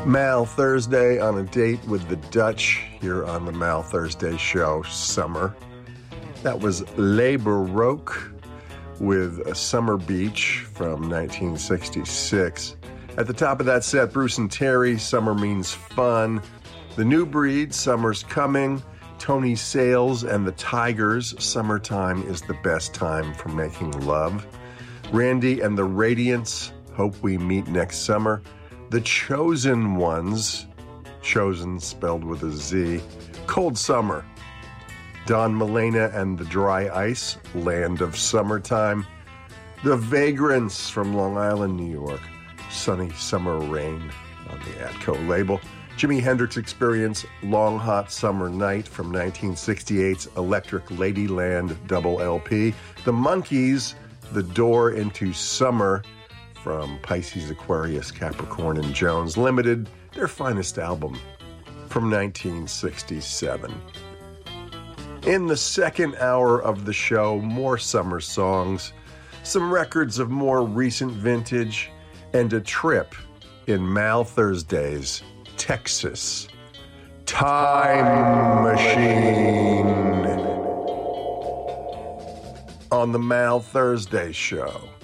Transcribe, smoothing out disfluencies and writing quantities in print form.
Mal Thursday on a date with the Dutch here on the Mal Thursday show, Summer. That was Le Baroque with a Summer Beach from 1966. At the top of that set, Bruce and Terry, Summer Means Fun. The New Breed, Summer's Coming. Tony Sales and the Tigers, Summertime is the Best Time for Making Love. Randy and the Radiants, Hope We Meet Next Summer. The Chosen Ones, Chosen spelled with a Z, Cold Summer. Don Mulaney and the Dry Ice, Land of Summertime. The Vagrants from Long Island, New York, Sunny Summer Rain on the Atco label. Jimi Hendrix Experience, Long Hot Summer Night from 1968's Electric Ladyland double LP. The Monkees, The Door into Summer from Pisces, Aquarius, Capricorn, and Jones Limited, their finest album from 1967. In the second hour of the show, more summer songs, some records of more recent vintage, and a trip in Mal Thursday's Texas Time Machine on the Mal Thursday show.